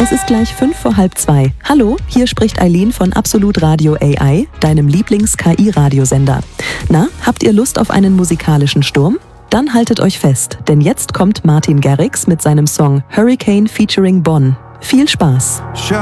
Es ist gleich 1:05. Hallo, hier spricht Eileen von Absolut Radio AI, deinem Lieblings-KI-Radiosender. Na, habt ihr Lust auf einen musikalischen Sturm? Dann haltet euch fest, denn jetzt kommt Martin Garrix mit seinem Song Hurricane featuring Bonn. Viel Spaß!